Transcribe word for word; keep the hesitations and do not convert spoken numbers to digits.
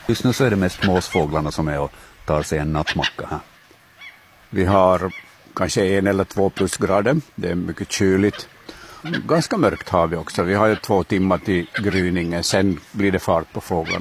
Just nu så är det mest måsfåglarna som är och tar sig en nattmacka här. Vi har kanske en eller två plusgrader. Det är mycket kyligt. Ganska mörkt har vi också. Vi har ju två timmar till gryningen. Sen blir det fart på fåglarna.